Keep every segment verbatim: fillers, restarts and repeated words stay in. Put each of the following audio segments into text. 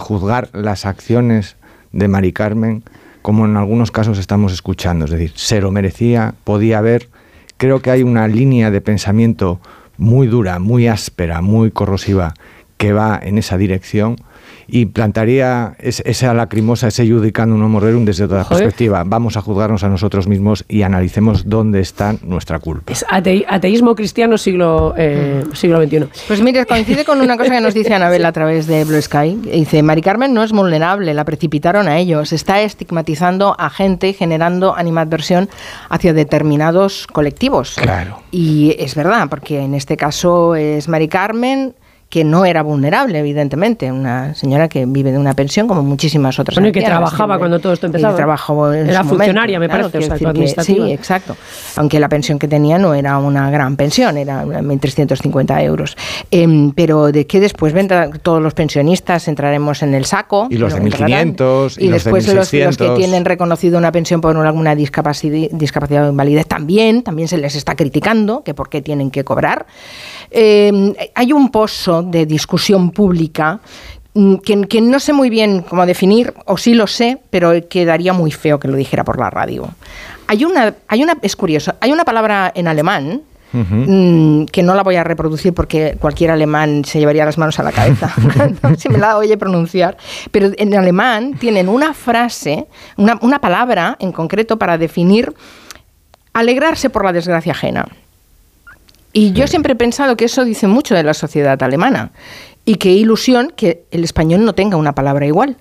juzgar las acciones de Mari Carmen como en algunos casos estamos escuchando, es decir, se lo merecía, podía haber. Creo que hay una línea de pensamiento muy dura, muy áspera, muy corrosiva que va en esa dirección y plantaría es, esa lacrimosa, ese iudicandum homo rerum desde otra Joder. perspectiva. Vamos a juzgarnos a nosotros mismos y analicemos dónde está nuestra culpa. Es ate- ateísmo cristiano siglo, eh, siglo veintiuno. Pues mire, coincide con una cosa que nos dice Anabel a través de Blue Sky. Dice, Mari Carmen no es vulnerable, la precipitaron a ellos. Está estigmatizando a gente, generando animadversión hacia determinados colectivos. Claro. Y es verdad, porque en este caso es Mari Carmen, que no era vulnerable, evidentemente, una señora que vive de una pensión como muchísimas otras. Bueno, y que trabajaba que, cuando todo esto empezaba. Trabajó en era su funcionaria, momento, me parece, claro, o sea, administrativa. Sí, exacto. Aunque la pensión que tenía no era una gran pensión, era mil trescientos cincuenta euros. Eh, pero de que después vendrán todos los pensionistas, entraremos en el saco. Y los de mil quinientos, y, y los después de los, los que tienen reconocido una pensión por alguna discapacidad, discapacidad o invalidez también, también se les está criticando, que por qué tienen que cobrar. Eh, hay un pozo de discusión pública que, que no sé muy bien cómo definir, o sí lo sé, pero quedaría muy feo que lo dijera por la radio. Hay una, hay una, es curioso, hay una palabra en alemán, uh-huh. que no la voy a reproducir porque cualquier alemán se llevaría las manos a la cabeza si me la oye pronunciar, pero en alemán tienen una frase, una, una palabra en concreto para definir alegrarse por la desgracia ajena. Y yo siempre he pensado que eso dice mucho de la sociedad alemana. Y qué ilusión que el español no tenga una palabra igual.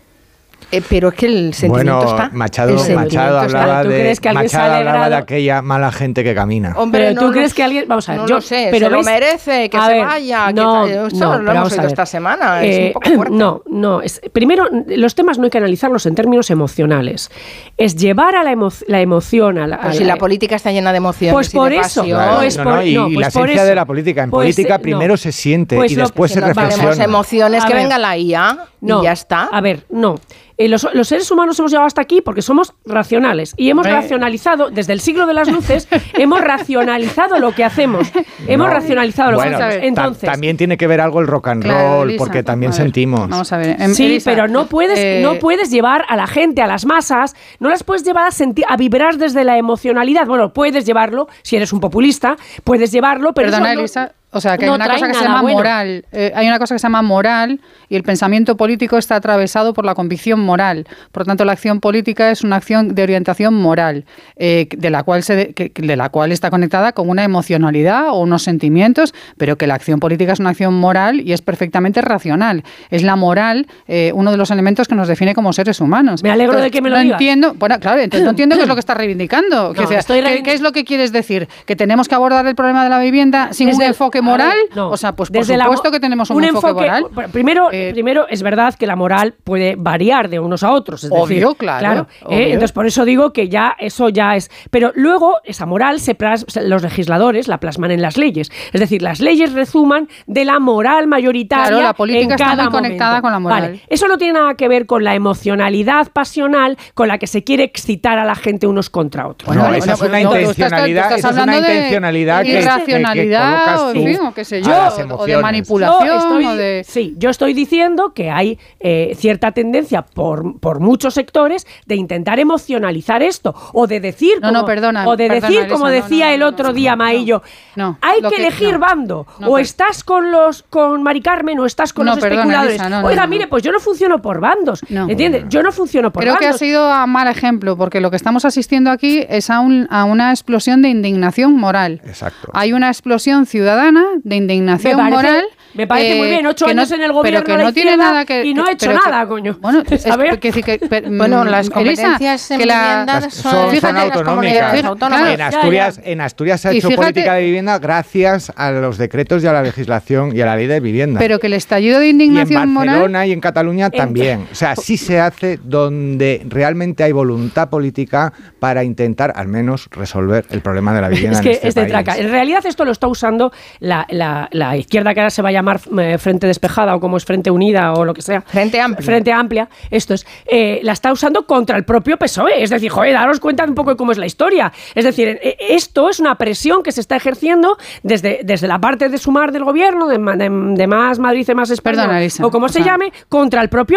Eh, pero es que el sentimiento bueno, está. Machado, Machado, hablaba, de, Machado hablaba de aquella mala gente que camina. Hombre, pero no, ¿tú no, crees que alguien.? Vamos a ver, no yo lo sé, pero se ves, lo merece, que se ver, vaya. No, que, esto no, lo hemos oído esta semana. Eh, es un poco fuerte. No, no. Es, primero, los temas no hay que analizarlos en términos emocionales. Es llevar a la, emo, la emoción a la. A pues si la, la política está llena de emociones. Pues por y de eso. pasión. Claro, pues no, por, no, y, no, y pues la por esencia eso. de la política. En pues, política no. primero se siente pues y lo, después si se nos reflexiona. valemos emociones, a que ver, venga la I A no, y ya está. A ver, no. Eh, los, los seres humanos hemos llegado hasta aquí porque somos racionales y hemos Hombre. racionalizado, desde el siglo de las luces, hemos racionalizado lo que hacemos. Hemos no. racionalizado lo bueno, que hacemos. Entonces, ta- también tiene que ver algo el rock and roll, claro, Elisa, porque también sentimos. Vamos a ver. Em, sí, Elisa, pero no puedes, eh, no puedes llevar a la gente, a las masas, no las puedes llevar a, sentir, a vibrar desde la emocionalidad. Bueno, puedes llevarlo, si eres un populista, puedes llevarlo, pero Perdona, eso no, Elisa. O sea, que no hay una cosa que se llama bueno. moral. Eh, hay una cosa que se llama moral y el pensamiento político está atravesado por la convicción moral. Por lo tanto, la acción política es una acción de orientación moral, eh, de la cual se de, que, de la cual está conectada con una emocionalidad o unos sentimientos, pero que la acción política es una acción moral y es perfectamente racional. Es la moral eh, uno de los elementos que nos define como seres humanos. Me alegro entonces, de que me lo no digas. Entiendo, bueno, claro, entonces no entiendo qué es lo que estás reivindicando. No, que sea, estoy reivindic- ¿qué, ¿Qué es lo que quieres decir? ¿Que tenemos que abordar el problema de la vivienda sin Desde un enfoque el, moral? Ver, no, o sea, pues por desde supuesto la, que tenemos un, un enfoque, enfoque moral. Primero, eh, primero, es verdad que la moral puede variar de unos a otros. Es obvio, decir, claro. claro obvio. ¿eh? Entonces, por eso digo que ya eso ya es. Pero luego, esa moral, se plas, los legisladores la plasman en las leyes. Es decir, las leyes resuman de la moral mayoritaria. Claro, la política en cada está muy momento. conectada con la moral. Vale. Eso no tiene nada que ver con la emocionalidad pasional con la que se quiere excitar a la gente unos contra otros. Bueno, ¿vale? esa es una no, intencionalidad, tú estás, tú estás esa es una intencionalidad que, irracionalidad, que, que o, en fin, o qué sé yo, o de manipulación. Estoy, o de... Sí, yo estoy diciendo que hay eh, cierta tendencia por, por muchos sectores de intentar emocionalizar esto o de decir no, como, no, perdona, o de perdona, decir Elisa, como no, decía no, no, el otro no, día no, Maillo, no, hay lo que, que elegir no, bando no, o per- estás con los con Mari Carmen o estás con no, los perdona, especuladores. Elisa, no, no, Oiga, no, mire, no. pues yo no funciono por bandos, No. ¿entiendes? Yo no funciono por Creo bandos. que ha sido a mal ejemplo, porque lo que estamos asistiendo aquí es a, un, a una explosión de indignación moral. Exacto. Hay una explosión ciudadana de indignación me parece, moral. Me parece eh, muy bien, ocho que años no, en el gobierno pero que de la no tiene izquierda nada que, y no ha hecho pero nada, que, coño. Bueno, es, ¿sabes? que, que, que, per, bueno, las Elisa, competencias en que la, vivienda las, son, son, fíjate, son las autonómicas. comunidades autónomas. En Asturias, en Asturias se ha Y hecho fíjate, política de vivienda gracias a los decretos y a la legislación y a la ley de vivienda. Pero que el estallido de y en indignación Barcelona moral... y en Cataluña también. O sea, sí se hace donde realmente hay voluntad política para intentar al menos resolver el problema de la vivienda es que en este es de país. traca. En realidad esto lo está usando la, la, la izquierda, que ahora se va a llamar eh, Frente Despejada o como es Frente Unida o lo que sea. Frente Amplia. Frente Amplia, esto es, eh, la está usando contra el propio P S O E. Es decir, joder, daros cuenta un poco de cómo es la historia. Es decir, eh, esto es una presión que se está ejerciendo desde, desde la parte de Sumar del gobierno, de, de, de Más Madrid, de Más España, Perdona, Elisa, o como o se sea, llame, contra el propio